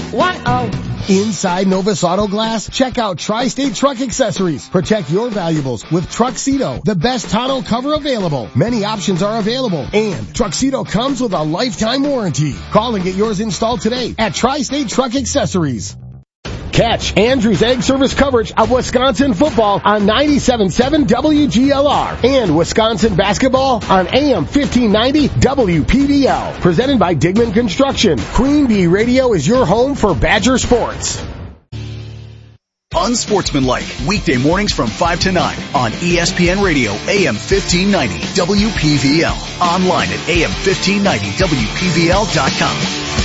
Inside Novus Auto Glass, check out Tri-State Truck Accessories. Protect your valuables with Truxedo, the best tonneau cover available. Many options are available, and Truxedo comes with a lifetime warranty. Call and get yours installed today at Tri-State Truck Accessories. Catch Andrew's Egg Service coverage of Wisconsin football on 97.7 WGLR and Wisconsin basketball on AM 1590 WPDL. Presented by Digman Construction. Queen Bee Radio is your home for Badger sports. Unsportsmanlike, weekday mornings from 5 to 9 on ESPN Radio, AM 1590 WPVL. Online at AM1590WPVL.com.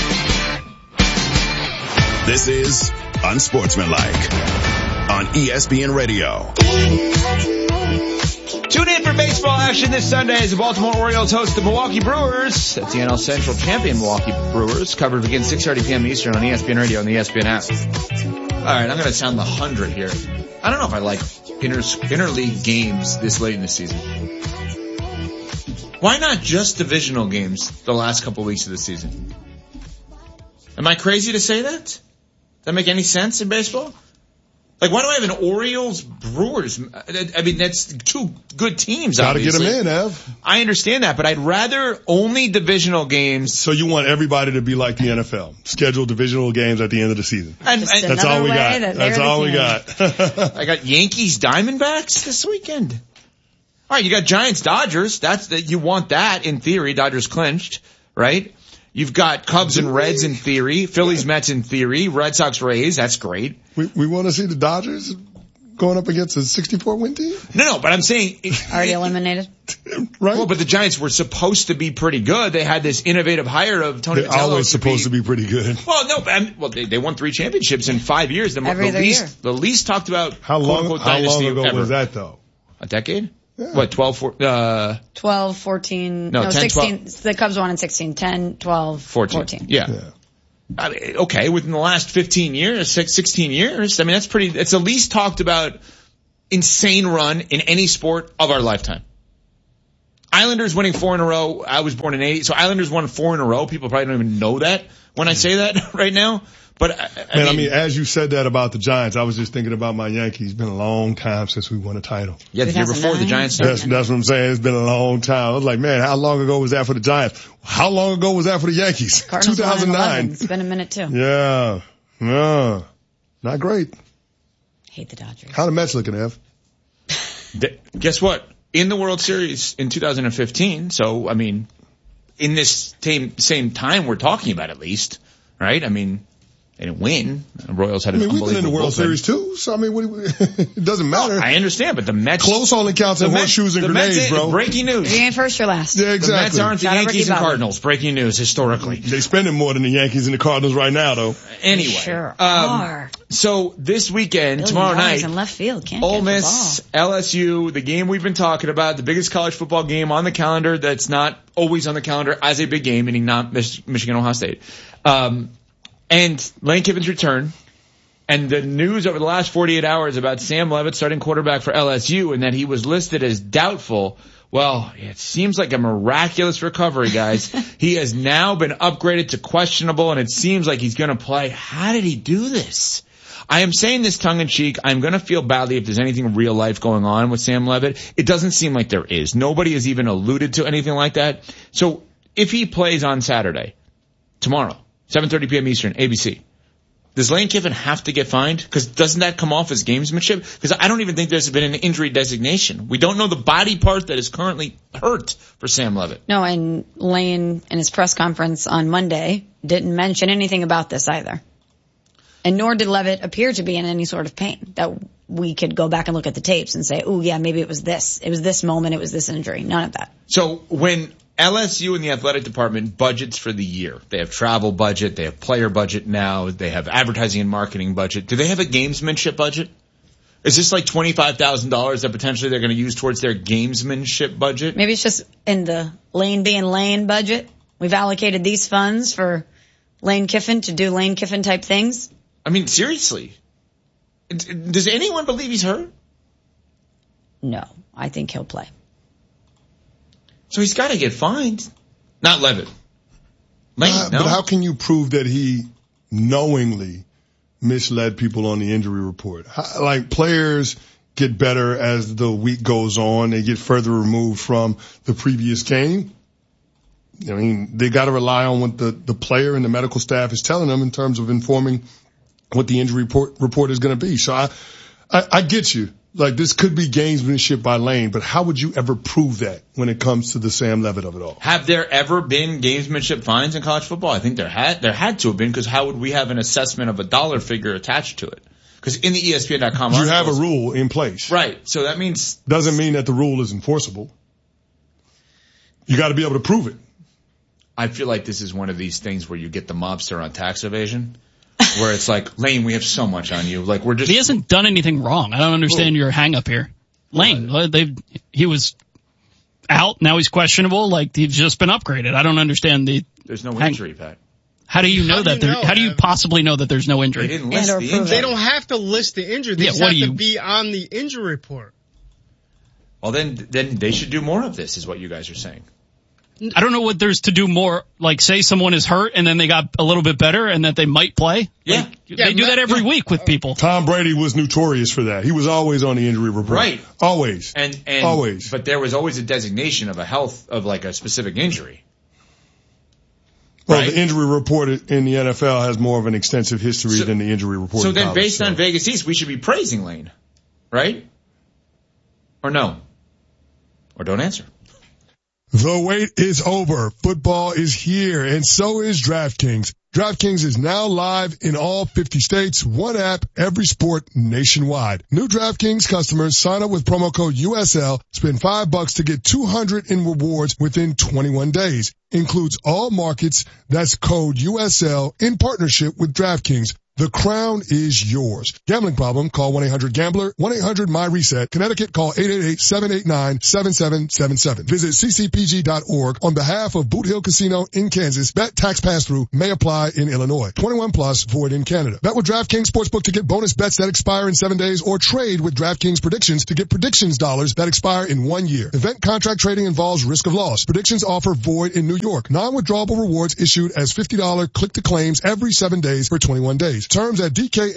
This is Unsportsmanlike on ESPN Radio. Tune in for baseball action this Sunday as the Baltimore Orioles host the Milwaukee Brewers. That's the NL Central champion Milwaukee Brewers. Coverage begins 6:30 p.m. Eastern on ESPN Radio and the ESPN app. All right, I'm going to sound the 100 here. I don't know if I like interleague games this late in the season. Why not just divisional games the last couple weeks of the season? Am I crazy to say that? Does that make any sense in baseball? Like, why do I have an Orioles-Brewers? I mean, that's two good teams, obviously. Gotta get them in, Ev. I understand that, but I'd rather only divisional games. So you want everybody to be like the NFL. Schedule divisional games at the end of the season. That's all we got. That's all we got. I got Yankees Diamondbacks this weekend. All right, you got Giants Dodgers. You want that in theory. Dodgers clinched, right? You've got Cubs and Reds in theory, Phillies Mets in theory, Red Sox Rays. That's great. We want to see the Dodgers going up against a 64-win team? No, but I'm saying already eliminated. Right. Well, but the Giants were supposed to be pretty good. They had this innovative hire of Tony Vitello. They're always supposed to be pretty good. Well, no, they won 3 championships in 5 years. The least talked about how long ago ever was that though? A decade? Yeah. What, 12, 14, 10, 16, 12. the Cubs won in 16, 10, 12, 14. Yeah. I mean, okay, within the last 15 years, 16 years, I mean, it's the least talked about insane run in any sport of our lifetime. Islanders winning 4 in a row. I was born in 80, so Islanders won 4 in a row. People probably don't even know that when I say that right now. But I mean, as you said that about the Giants, I was just thinking about my Yankees. It's been a long time since we won a title. Yeah, the year before the Giants. That's what I'm saying. It's been a long time. I was like, man, how long ago was that for the Giants? How long ago was that for the Yankees? Cardinals 2009. It's been a minute too. Yeah. Not great. Hate the Dodgers. How the Mets looking, Ev? Guess what? In the World Series in 2015. So, I mean, in this same time we're talking about at least, right? I mean, they didn't win. The Royals had an unbelievable we've been in the World bullpen. Series too, so I mean, it doesn't matter. I understand, but the Mets... Close only counts in horseshoes and grenades, bro. Breaking news. You ain't first or last. Yeah, exactly. The Mets aren't the Yankees and Cardinals. Breaking news, historically. They spending more than the Yankees and the Cardinals right now, though. Anyway. Sure are. So this weekend, $1 billion tomorrow night, in left field. Can't Ole get the Miss, ball. LSU, the game we've been talking about, the biggest college football game on the calendar that's not always on the calendar as a big game, meaning not Michigan, Ohio State. And Lane Kiffin's return, and the news over the last 48 hours about Sam Leavitt starting quarterback for LSU and that he was listed as doubtful. Well, it seems like a miraculous recovery, guys. He has now been upgraded to questionable, and it seems like he's going to play. How did he do this? I am saying this tongue-in-cheek. I'm going to feel badly if there's anything real life going on with Sam Leavitt. It doesn't seem like there is. Nobody has even alluded to anything like that. So if he plays on Saturday, tomorrow, 7:30 p.m. Eastern, ABC, does Lane Kiffin have to get fined? Because doesn't that come off as gamesmanship? Because I don't even think there's been an injury designation. We don't know the body part that is currently hurt for Sam Leavitt. No, and Lane in his press conference on Monday didn't mention anything about this either. And nor did Leavitt appear to be in any sort of pain that we could go back and look at the tapes and say, oh yeah, maybe it was this. It was this moment. It was this injury. None of that. So when LSU and the athletic department budgets for the year, they have travel budget, they have player budget now, they have advertising and marketing budget. Do they have a gamesmanship budget? Is this like $25,000 that potentially they're going to use towards their gamesmanship budget? Maybe it's just in the Lane being Lane budget. We've allocated these funds for Lane Kiffin to do Lane Kiffin type things. I mean, seriously. Does anyone believe he's hurt? No, I think he'll play. So he's got to get fined. Not Leavitt. Lane, no. But how can you prove that he knowingly misled people on the injury report. Like, players get better as the week goes on. They get further removed from the previous game. I mean, they got to rely on what the player and the medical staff is telling them in terms of informing what the injury report is going to be. So I get you. Like, this could be gamesmanship by Lane, but how would you ever prove that when it comes to the Sam Levitt of it all? Have there ever been gamesmanship fines in college football? I think there had to have been, because how would we have an assessment of a dollar figure attached to it? Because in the ESPN.com you have a rule in place. Right. So that means... Doesn't mean that the rule is enforceable. You got to be able to prove it. I feel like this is one of these things where you get the mobster on tax evasion. Where it's like, Lane, we have so much on you. Like, we're just... He hasn't done anything wrong. I don't understand your hang up here. Lane, he was out, now he's questionable, like he's just been upgraded. I don't understand There's no injury, Pat. How do you know that how do you possibly know that there's no injury? They didn't list the injury. They don't have to list the injury. They just have to be on the injury report. Well, then they should do more of this, is what you guys are saying. I don't know what there's to do more, like say someone is hurt and then they got a little bit better and that they might play. Yeah. They do that every week with people. Tom Brady was notorious for that. He was always on the injury report. Right. Always. And always. But there was always a designation of like a specific injury. Well, right? The injury report in the NFL has more of an extensive history than the injury report. So then based on Vegas East, we should be praising Lane. Right? Or no? Or don't answer. The wait is over. Football is here, and so is DraftKings. DraftKings is now live in all 50 states, one app, every sport nationwide. New DraftKings customers sign up with promo code USL, spend $5 to get $200 in rewards within 21 days. Includes all markets. That's code USL in partnership with DraftKings. The crown is yours. Gambling problem? Call 1-800-GAMBLER, 1-800-MY-RESET. Connecticut, call 888-789-7777. Visit ccpg.org on behalf of Boot Hill Casino in Kansas. Bet tax pass-through may apply in Illinois. 21 plus, void in Canada. Bet with DraftKings Sportsbook to get bonus bets that expire in 7 days, or trade with DraftKings Predictions to get predictions dollars that expire in 1 year. Event contract trading involves risk of loss. Predictions offer void in New York. Non-withdrawable rewards issued as $50 click-to-claims every 7 days for 21 days. Terms at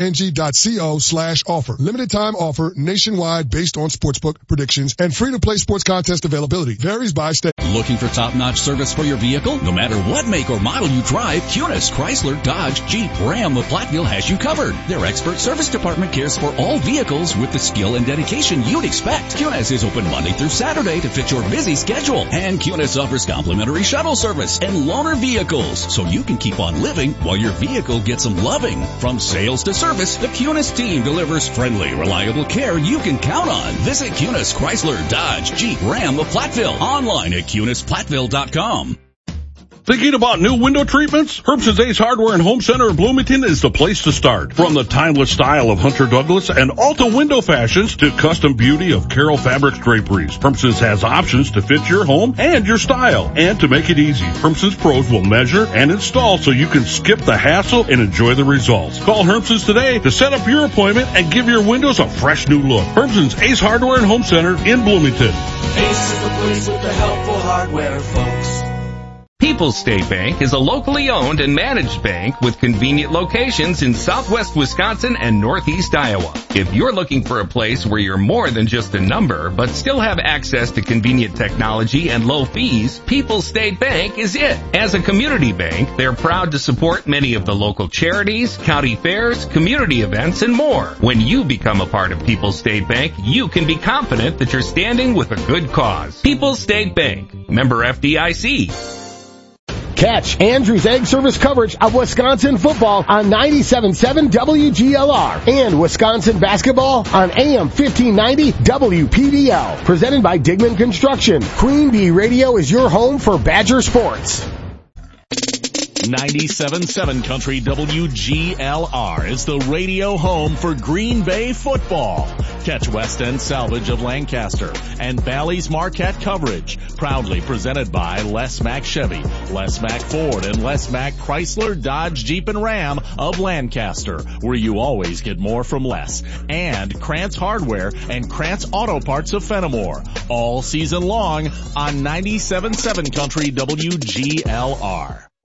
dkng.co/offer. Limited time offer nationwide based on sportsbook predictions and free-to-play sports contest availability. Varies by state. Looking for top-notch service for your vehicle? No matter what make or model you drive, Cunis, Chrysler, Dodge, Jeep, Ram of Platteville has you covered. Their expert service department cares for all vehicles with the skill and dedication you'd expect. Cunis is open Monday through Saturday to fit your busy schedule. And Cunis offers complimentary shuttle service and loaner vehicles, so you can keep on living while your vehicle gets some loving. From sales to service, the Cunis team delivers friendly, reliable care you can count on. Visit Cunis, Chrysler, Dodge, Jeep, Ram of Platteville. Online at CunisPlatteville.com. Thinking about new window treatments? Herbst's Ace Hardware and Home Center in Bloomington is the place to start. From the timeless style of Hunter Douglas and Alta window fashions to custom beauty of Carroll Fabrics draperies, Herbst's has options to fit your home and your style. And to make it easy, Herbst's pros will measure and install so you can skip the hassle and enjoy the results. Call Herbst's today to set up your appointment and give your windows a fresh new look. Herbst's Ace Hardware and Home Center in Bloomington. Ace is the place with the helpful hardware, folks. People's State Bank is a locally owned and managed bank with convenient locations in southwest Wisconsin and northeast Iowa. If you're looking for a place where you're more than just a number, but still have access to convenient technology and low fees, People's State Bank is it. As a community bank, they're proud to support many of the local charities, county fairs, community events, and more. When you become a part of People's State Bank, you can be confident that you're standing with a good cause. People's State Bank, member FDIC. Catch Andrew's Egg Service coverage of Wisconsin football on 97.7 WGLR and Wisconsin basketball on AM 1590 WPVL. Presented by Digman Construction. Queen Bee Radio is your home for Badger sports. 97.7 Country WGLR is the radio home for Green Bay football. Catch West End Salvage of Lancaster and Bally's Marquette coverage, proudly presented by Les Mack Chevy, Les Mack Ford, and Les Mack Chrysler, Dodge, Jeep, and Ram of Lancaster, where you always get more from less. And Krantz Hardware and Krantz Auto Parts of Fenimore, all season long on 97.7 Country WGLR.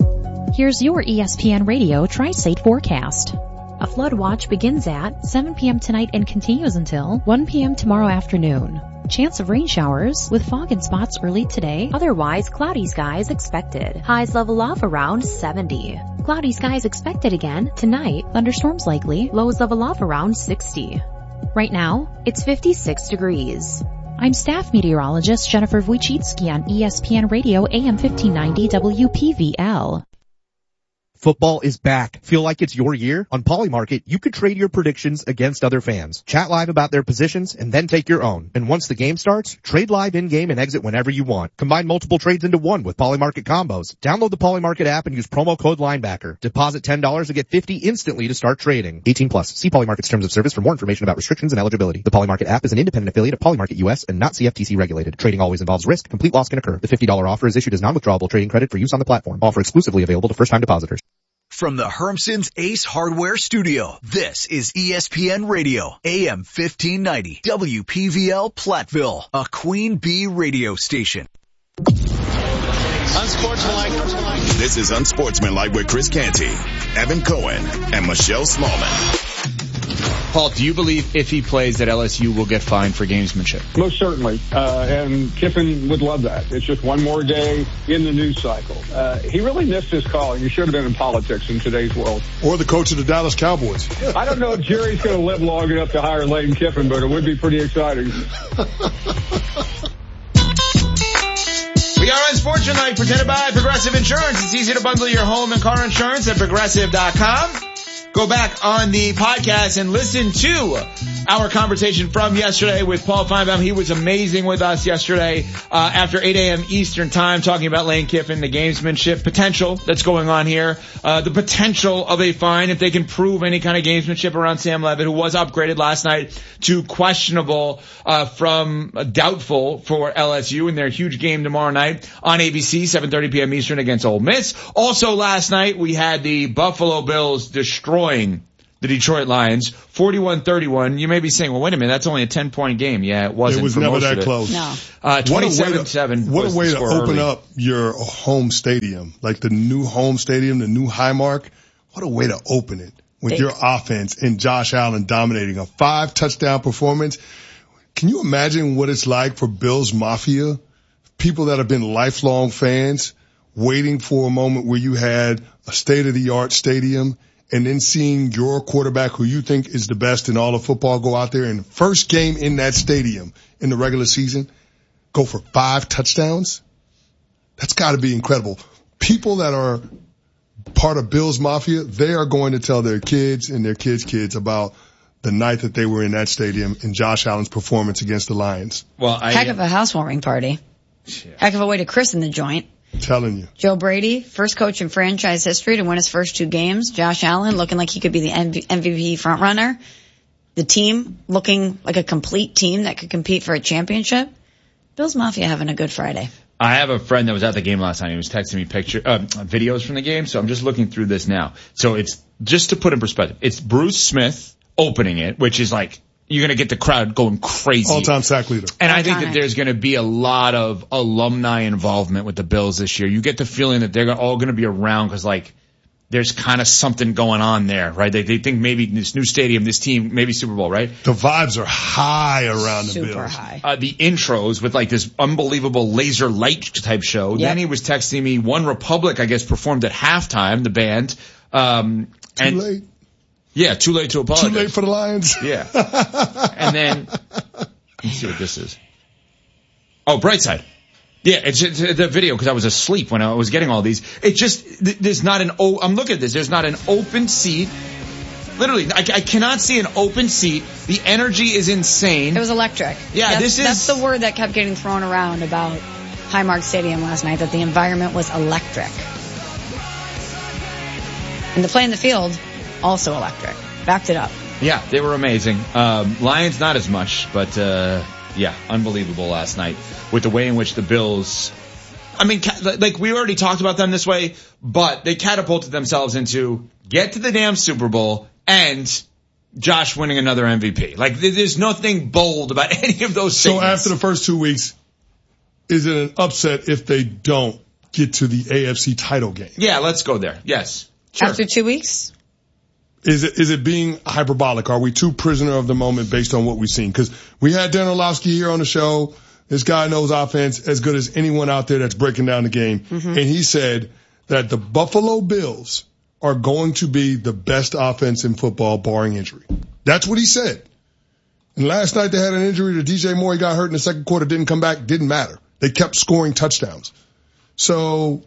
Here's your ESPN Radio Tri-State forecast. A flood watch begins at 7 p.m. tonight and continues until 1 p.m. tomorrow afternoon. Chance of rain showers with fog in spots early today. Otherwise, cloudy skies expected. Highs level off around 70. Cloudy skies expected again tonight. Thunderstorms likely. Lows level off around 60. Right now, it's 56 degrees. I'm staff meteorologist Jennifer Wojcicki on ESPN Radio AM 1590 WPVL. Football is back. Feel like it's your year? On Polymarket, you could trade your predictions against other fans. Chat live about their positions and then take your own. And once the game starts, trade live in-game and exit whenever you want. Combine multiple trades into one with Polymarket combos. Download the Polymarket app and use promo code Linebacker. Deposit $10 to get $50 instantly to start trading. 18 plus. See Polymarket's terms of service for more information about restrictions and eligibility. The Polymarket app is an independent affiliate of Polymarket US and not CFTC regulated. Trading always involves risk. Complete loss can occur. The $50 offer is issued as non-withdrawable trading credit for use on the platform. Offer exclusively available to first-time depositors. From the Hermson's Ace Hardware Studio, this is ESPN Radio, AM 1590, WPVL Platteville, a Queen Bee radio station. Unsportsmanlike. This is Unsportsmanlike with Chris Canty, Evan Cohen, and Michelle Smallman. Paul, do you believe if he plays that LSU will get fined for gamesmanship? Most certainly. And Kiffin would love that. It's just one more day in the news cycle. He really missed his calling. He should have been in politics in today's world. Or the coach of the Dallas Cowboys. I don't know if Jerry's going to live long enough to hire Lane Kiffin, but it would be pretty exciting. We are Unsportsmanlike, presented by Progressive Insurance. It's easy to bundle your home and car insurance at Progressive.com. Go back on the podcast and listen to our conversation from yesterday with Paul Feinbaum. He was amazing with us yesterday after 8 a.m. Eastern time, talking about Lane Kiffin, the gamesmanship potential that's going on here, the potential of a fine if they can prove any kind of gamesmanship around Sam Levitt, who was upgraded last night to questionable from doubtful for LSU in their huge game tomorrow night on ABC, 7:30 p.m. Eastern against Ole Miss. Also last night, we had the Buffalo Bills destroying the Detroit Lions, 41-31. You may be saying, well, wait a minute, that's only a 10-point game. Yeah, it wasn't. It was never that close. No. 27-7. What a way to open up your home stadium, like the new home stadium, the new Highmark. What a way to open it with your offense and Josh Allen dominating a 5-touchdown performance. Can you imagine what it's like for Bills Mafia, people that have been lifelong fans, waiting for a moment where you had a state-of-the-art stadium, and then seeing your quarterback, who you think is the best in all of football, go out there and first game in that stadium in the regular season, go for 5 touchdowns? That's got to be incredible. People that are part of Bills Mafia, they are going to tell their kids and their kids' kids about the night that they were in that stadium and Josh Allen's performance against the Lions. Well, heck of a housewarming party. Yeah. Heck of a way to christen the joint. Telling you. Joe Brady, first coach in franchise history to win his first 2 games. Josh Allen looking like he could be the MVP frontrunner. The team looking like a complete team that could compete for a championship. Bills Mafia having a good Friday. I have a friend that was at the game last night. He was texting me videos from the game, so I'm just looking through this now. So it's, just to put in perspective, it's Bruce Smith opening it, which is like, you're going to get the crowd going crazy. All-time sack leader. And I think that there's going to be a lot of alumni involvement with the Bills this year. You get the feeling that they're all going to be around because, like, there's kind of something going on there, right? They think maybe this new stadium, this team, maybe Super Bowl, right? The vibes are high around the Bills. Super high. The intros with, like, this unbelievable laser light type show. Yep. Then he was texting me, One Republic, I guess, performed at halftime, the band. Too late. Yeah, too late to apologize. Too late for the Lions. Yeah. And then, let's see what this is. Oh, Brightside. Yeah, it's the video because I was asleep when I was getting all these. It just, there's not I'm looking at this. There's not an open seat. Literally, I cannot see an open seat. The energy is insane. It was electric. Yeah, that's the word that kept getting thrown around about Highmark Stadium last night, that the environment was electric. And the play in the field, also electric. Backed it up. Yeah, they were amazing. Lions not as much, but yeah, unbelievable last night with the way in which the Bills, I mean, like we already talked about them this way, but they catapulted themselves into get to the damn Super Bowl and Josh winning another MVP. Like there's nothing bold about any of those things. So after the first 2 weeks, is it an upset if they don't get to the AFC title game. Yeah, let's go there. Yes. Sure. After 2 weeks? Is it being hyperbolic? Are we too prisoner of the moment based on what we've seen? Because we had Dan Orlovsky here on the show. This guy knows offense as good as anyone out there that's breaking down the game. Mm-hmm. And he said that the Buffalo Bills are going to be the best offense in football, barring injury. That's what he said. And last night they had an injury to DJ Moore. He got hurt in the second quarter, didn't come back, didn't matter. They kept scoring touchdowns. So,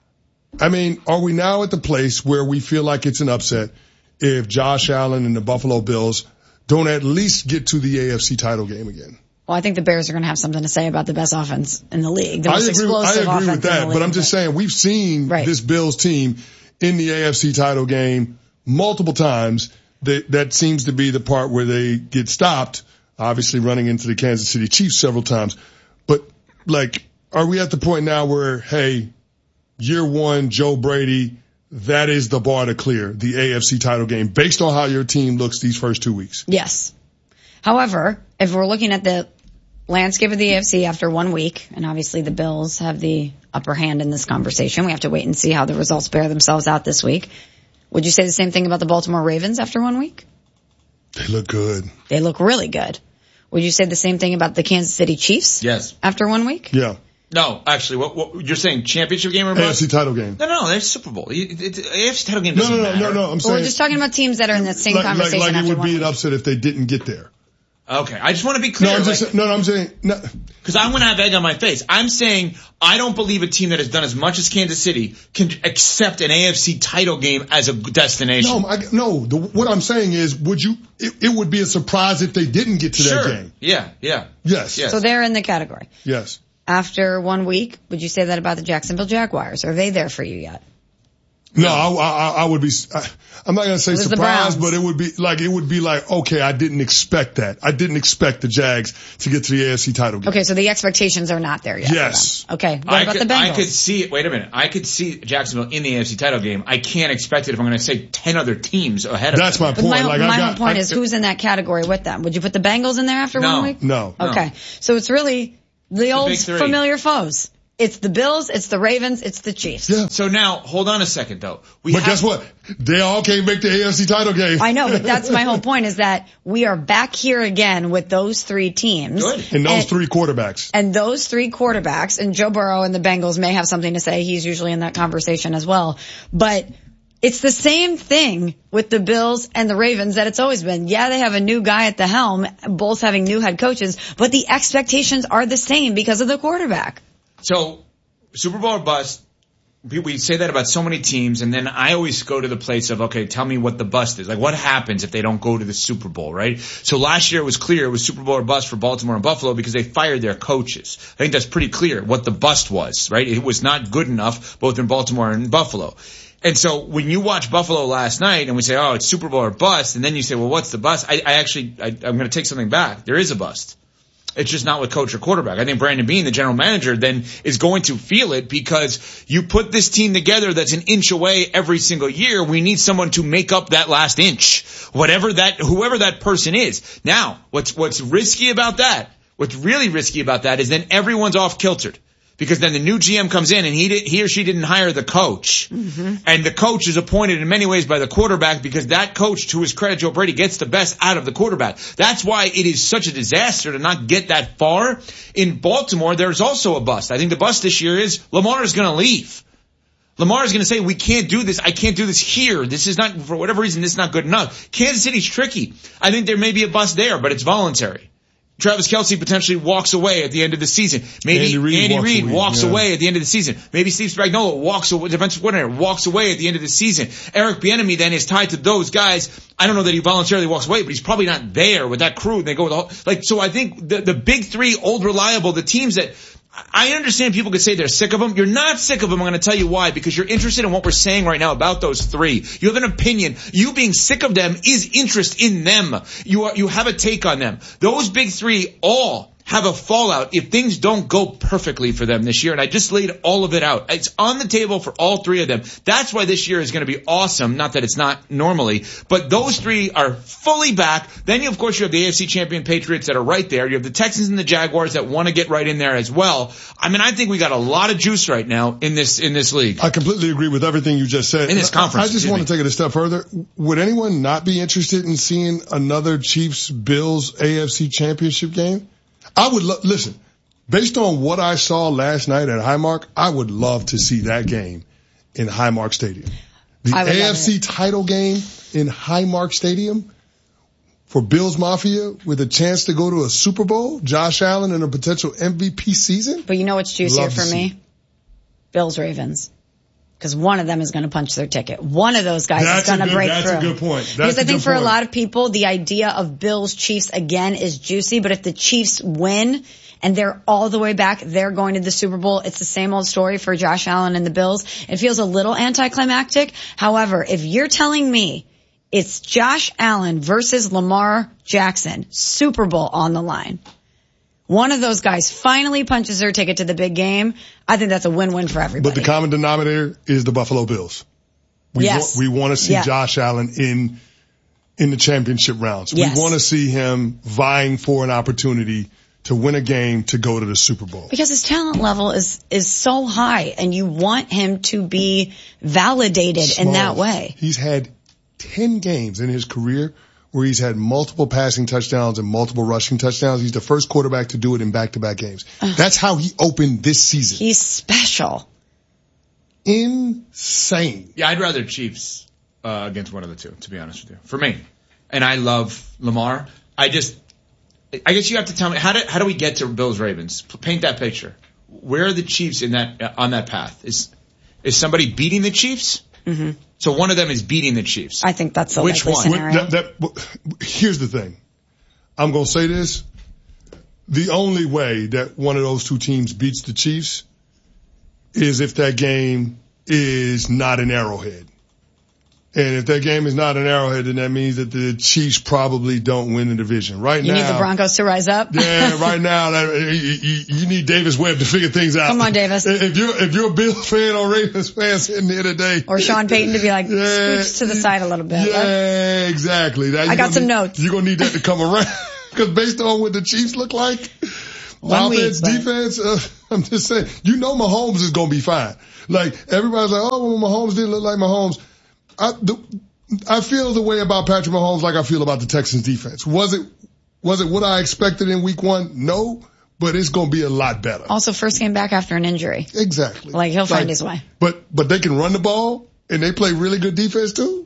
I mean, are we now at the place where we feel like it's an upset if Josh Allen and the Buffalo Bills don't at least get to the AFC title game again? Well, I think the Bears are going to have something to say about the best offense in the league. The most explosive I agree offense with that, in the league, but I'm just saying we've seen this Bills team in the AFC title game multiple times. That seems to be the part where they get stopped, obviously running into the Kansas City Chiefs several times. But, like, are we at the point now where, hey, year one, Joe Brady, that is the bar to clear, the AFC title game, based on how your team looks these first 2 weeks? Yes. However, if we're looking at the landscape of the AFC after 1 week, and obviously the Bills have the upper hand in this conversation, we have to wait and see how the results bear themselves out this week. Would you say the same thing about the Baltimore Ravens after 1 week? They look good. They look really good. Would you say the same thing about the Kansas City Chiefs? Yes. After 1 week? Yeah. No, actually, what you're saying, championship game or bust? AFC title game. No, they're Super Bowl. AFC title game doesn't matter. No, I'm saying. We're just talking about teams that are in that same conversation like after 1 week. it would be an upset if they didn't get there. Okay, I just want to be clear. I'm saying. Because I'm going to have egg on my face. I'm saying I don't believe a team that has done as much as Kansas City can accept an AFC title game as a destination. What I'm saying is, it would be a surprise if they didn't get to that game. Yeah. Yes. So they're in the category. Yes. After 1 week, would you say that about the Jacksonville Jaguars? Are they there for you yet? No, I would be, I'm not going to say surprised, but it would be like, okay, I didn't expect that. I didn't expect the Jags to get to the AFC title game. Okay, so the expectations are not there yet. Yes. Okay, what about the Bengals? I could see it. Wait a minute. I could see Jacksonville in the AFC title game. I can't expect it if I'm going to say 10 other teams ahead of them. That's my point. My whole point is who's in that category with them? Would you put the Bengals in there after 1 week? No. Okay, so it's really the old familiar foes. It's the Bills, it's the Ravens, it's the Chiefs. Yeah. So now, hold on a second though. Guess what? They all can't make the AFC title game. I know, but that's my whole point is that we are back here again with those three teams. Good. And those three quarterbacks. And those three quarterbacks, and Joe Burrow and the Bengals may have something to say. He's usually in that conversation as well. But it's the same thing with the Bills and the Ravens that it's always been. Yeah, they have a new guy at the helm, both having new head coaches, but the expectations are the same because of the quarterback. So, Super Bowl or bust, we say that about so many teams, and then I always go to the place of, okay, tell me what the bust is. Like, what happens if they don't go to the Super Bowl, right? So last year it was clear it was Super Bowl or bust for Baltimore and Buffalo because they fired their coaches. I think that's pretty clear what the bust was, right? It was not good enough both in Baltimore and Buffalo. And so when you watch Buffalo last night and we say, oh, it's Super Bowl or bust, and then you say, well, what's the bust? I'm going to take something back. There is a bust. It's just not with coach or quarterback. I think Brandon Beane, the general manager, then is going to feel it because you put this team together that's an inch away every single year. We need someone to make up that last inch, whoever that person is. Now, what's risky about that? What's really risky about that is then everyone's off kiltered. Because then the new GM comes in and he or she didn't hire the coach. Mm-hmm. And the coach is appointed in many ways by the quarterback because that coach, to his credit, Joe Brady, gets the best out of the quarterback. That's why it is such a disaster to not get that far. In Baltimore, there's also a bust. I think the bust this year is Lamar is going to leave. Lamar is going to say, we can't do this. I can't do this here. This is not, for whatever reason, this is not good enough. Kansas City's tricky. I think there may be a bust there, but it's voluntary. Travis Kelce potentially walks away at the end of the season. Maybe Andy Reid walks away at the end of the season. Maybe Steve Spagnuolo walks away, defensive coordinator walks away at the end of the season. Eric Bieniemy then is tied to those guys. I don't know that he voluntarily walks away, but he's probably not there with that crew. They go with the whole, so I think the big three, old reliable, the teams that, I understand people could say they're sick of them. You're not sick of them. I'm going to tell you why. Because you're interested in what we're saying right now about those three. You have an opinion. You being sick of them is interest in them. You have a take on them. Those big three all have a fallout if things don't go perfectly for them this year. And I just laid all of it out. It's on the table for all three of them. That's why this year is going to be awesome. Not that it's not normally, but those three are fully back. Then of course you have the AFC champion Patriots that are right there. You have the Texans and the Jaguars that want to get right in there as well. I mean, I think we got a lot of juice right now in this league. I completely agree with everything you just said. In this conference. I just want to take it a step further. Would anyone not be interested in seeing another Chiefs-Bills AFC championship game? I would listen, based on what I saw last night at Highmark, I would love to see that game in Highmark Stadium. The AFC title game in Highmark Stadium for Bills Mafia with a chance to go to a Super Bowl, Josh Allen in a potential MVP season. But you know what's juicier for me? Bills Ravens. Because one of them is going to punch their ticket. One of those guys is going to break through. That's a good point. Because I think for a lot of people, the idea of Bills Chiefs again is juicy. But if the Chiefs win and they're all the way back, they're going to the Super Bowl. It's the same old story for Josh Allen and the Bills. It feels a little anticlimactic. However, if you're telling me it's Josh Allen versus Lamar Jackson, Super Bowl on the line, one of those guys finally punches their ticket to the big game, I think that's a win-win for everybody. But the common denominator is the Buffalo Bills. We want to see Josh Allen in the championship rounds. Yes. We want to see him vying for an opportunity to win a game to go to the Super Bowl. Because his talent level is so high, and you want him to be validated in that way. He's had 10 games in his career where he's had multiple passing touchdowns and multiple rushing touchdowns. He's the first quarterback to do it in back-to-back games. That's how he opened this season. He's special. Insane. Yeah, I'd rather Chiefs against one of the two, to be honest with you. For me. And I love Lamar. I guess you have to tell me, how do we get to Bills Ravens? Paint that picture. Where are the Chiefs in that on that path? Is somebody beating the Chiefs? Mm-hmm. So one of them is beating the Chiefs. I think that's the Which one? Scenario. Here's the thing. I'm going to say this. The only way that one of those two teams beats the Chiefs is if that game is not an Arrowhead. And if that game is not an Arrowhead, then that means that the Chiefs probably don't win the division. Right now, you need the Broncos to rise up. Yeah, right now, you need Davis Webb to figure things out. Come on, Davis. If you're a Bills fan or Ravens fan sitting here today, or Sean Payton to be like, scooch to the side a little bit. Yeah, exactly. I got some notes. You're gonna need that to come around because based on what the Chiefs look like, offense, defense. I'm just saying, Mahomes is gonna be fine. Like everybody's like, oh, well, Mahomes didn't look like Mahomes. I feel the way about Patrick Mahomes like I feel about the Texans defense. Was it what I expected in week one? No, but it's going to be a lot better. Also, first game back after an injury. Exactly. Like he'll find his way. But they can run the ball and they play really good defense too.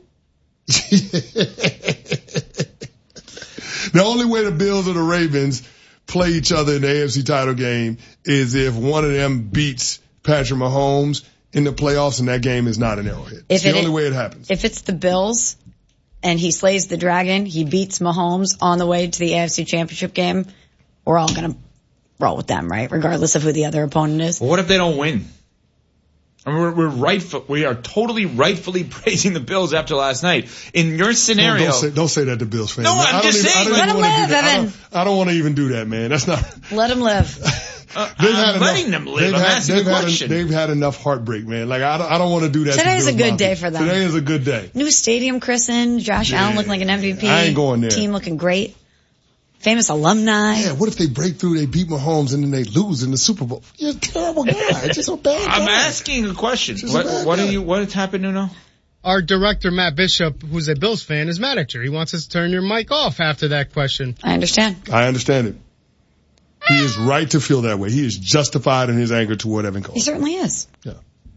The only way the Bills or the Ravens play each other in the AFC title game is if one of them beats Patrick Mahomes in the playoffs, and that game is not an Arrowhead. It's the only way it happens. If it's the Bills and he slays the dragon, he beats Mahomes on the way to the AFC Championship game, we're all going to roll with them, right? Regardless of who the other opponent is. Well, what if they don't win? I mean, we are totally rightfully praising the Bills after last night. In your scenario, don't say that to Bills fans. No, I'm just saying. Let him live, Evan. I don't want to even do that, man. That's not. Let him live. I'm letting them live. I'm asking the question. They've had enough heartbreak, man. Like I don't want to do that. Today is a good day for them. Today is a good day. New stadium christened. Josh Allen looking like an MVP. I ain't going there. Team looking great. Famous alumni. Yeah, what if they break through, they beat Mahomes, and then they lose in the Super Bowl? You're a terrible guy. It's just a bad guy. I'm asking a question. What happened, Nuno? Our director, Matt Bishop, who's a Bills fan, is mad at you. He wants us to turn your mic off after that question. I understand. I understand it. He is right to feel that way. He is justified in his anger toward Evan Cohen. He certainly is. Yeah.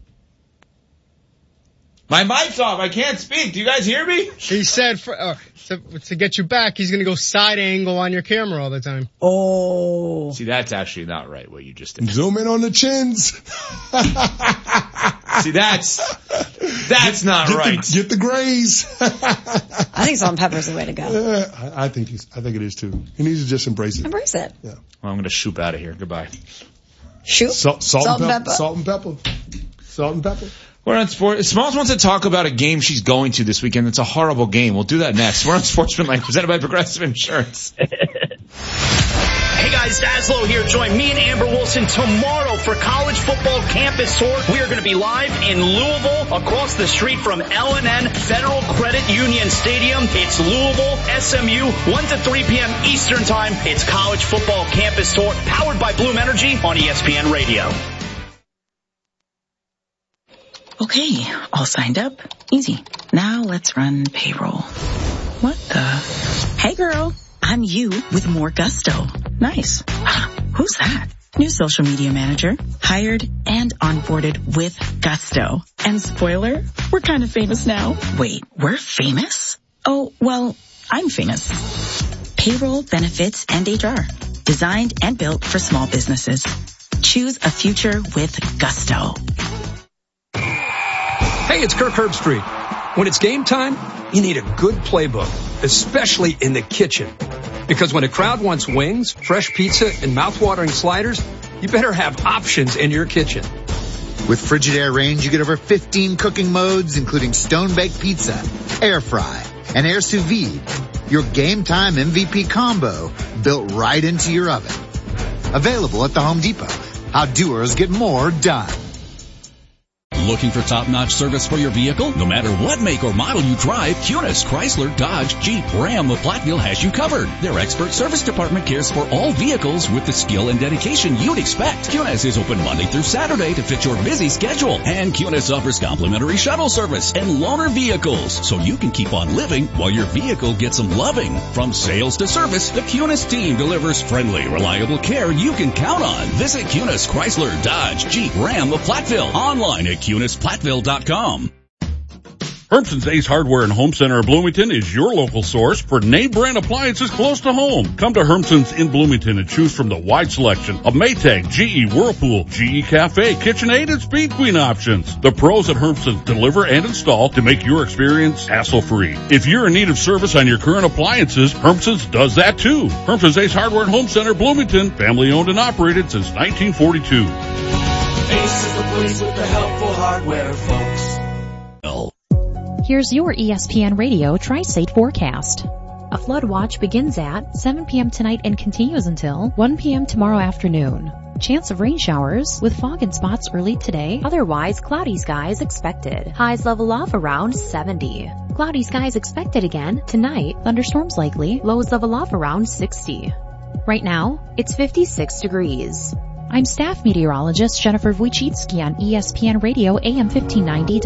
My mic's off. I can't speak. Do you guys hear me? He said to get you back, he's going to go side angle on your camera all the time. Oh. See, that's actually not right what you just did. Zoom in on the chins. See, that's not right. Get the grays. I think salt and pepper is the way to go. I think it is too. He needs to just embrace it. Embrace it. Yeah. Well, I'm going to shoot out of here. Goodbye. Shoot. Salt and pepper. Salt and pepper. Salt and pepper. We're on Sports. Smalls wants to talk about a game she's going to this weekend. It's a horrible game. We'll do that next. We're on Sportsmanlike, presented by Progressive Insurance. Hey guys, Daslow here. Join me and Amber Wilson tomorrow for College Football Campus Tour. We are going to be live in Louisville across the street from L&N Federal Credit Union Stadium. It's Louisville, SMU, 1 to 3 p.m. Eastern Time. It's College Football Campus Tour powered by Bloom Energy on ESPN Radio. Okay, all signed up. Easy. Now let's run payroll. What the? Hey girl, I'm you with more gusto. Nice. Who's that? New social media manager. Hired and onboarded with gusto. And spoiler, we're kind of famous now. Wait, we're famous? Oh, well, I'm famous. Payroll, benefits, and HR. Designed and built for small businesses. Choose a future with gusto. Hey, it's Kirk Herbstreit. When it's game time, you need a good playbook, especially in the kitchen. Because when a crowd wants wings, fresh pizza, and mouth-watering sliders, you better have options in your kitchen. With Frigidaire range, you get over 15 cooking modes, including stone-baked pizza, air fry, and air sous vide. Your game time MVP combo built right into your oven. Available at the Home Depot. How doers get more done. Looking for top-notch service for your vehicle? No matter what make or model you drive, Cunis, Chrysler, Dodge, Jeep, Ram, of Platteville has you covered. Their expert service department cares for all vehicles with the skill and dedication you'd expect. Cunis is open Monday through Saturday to fit your busy schedule. And Cunis offers complimentary shuttle service and loaner vehicles, so you can keep on living while your vehicle gets some loving. From sales to service, the Cunis team delivers friendly, reliable care you can count on. Visit Cunis, Chrysler, Dodge, Jeep, Ram, of Platteville. Online at CunisPlattville.com. Hermson's Ace Hardware and Home Center of Bloomington is your local source for name brand appliances close to home. Come to Hermson's in Bloomington and choose from the wide selection of Maytag, GE, Whirlpool, GE Cafe, KitchenAid, and Speed Queen options. The pros at Hermson's deliver and install to make your experience hassle-free. If you're in need of service on your current appliances, Hermson's does that too. Hermson's Ace Hardware and Home Center, Bloomington, family owned and operated since 1942. Ace is the place with the helpful hardware, folks. Here's your ESPN Radio Tri-State forecast. A flood watch begins at 7 p.m. tonight and continues until 1 p.m. tomorrow afternoon. Chance of rain showers with fog and spots early today. Otherwise, cloudy skies expected. Highs level off around 70. Cloudy skies expected again tonight. Thunderstorms likely. Lows level off around 60. Right now, it's 56 degrees. I'm staff meteorologist Jennifer Wojcicki on ESPN Radio AM 1590